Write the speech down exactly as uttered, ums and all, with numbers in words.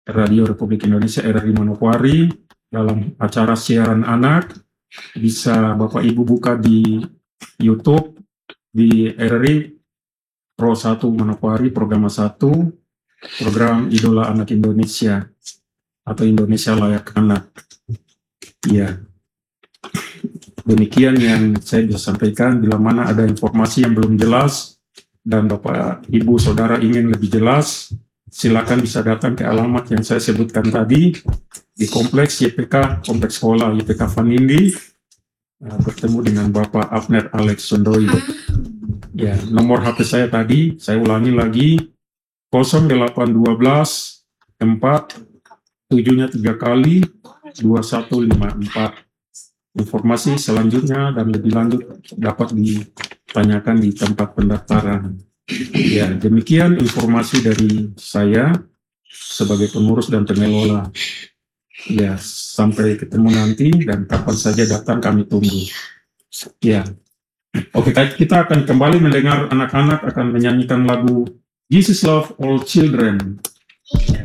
Radio Republik Indonesia R R I Manokwari dalam acara siaran anak. Bisa Bapak Ibu buka di YouTube di R R I Pro satu Manokwari, program satu, program Idola Anak Indonesia atau Indonesia Layak Anak. Ya, demikian yang saya bisa sampaikan. Bila mana ada informasi yang belum jelas dan Bapak Ibu Saudara ingin lebih jelas, silakan bisa datang ke alamat yang saya sebutkan tadi di Kompleks Y P K, Kompleks Sekolah Y P K Vanindi, uh, bertemu dengan Bapak Abner Alex Sondoyo. Ya, nomor H P saya tadi, saya ulangi lagi, nol delapan satu dua empat tujuh-nya tiga kali dua satu lima empat. Informasi selanjutnya dan lebih lanjut dapat ditanyakan di tempat pendaftaran. Ya, demikian informasi dari saya sebagai pengurus dan pengelola. Ya, sampai ketemu nanti dan kapan saja datang kami tunggu. Ya, oke, kita akan kembali mendengar anak-anak akan menyanyikan lagu Jesus Love All Children.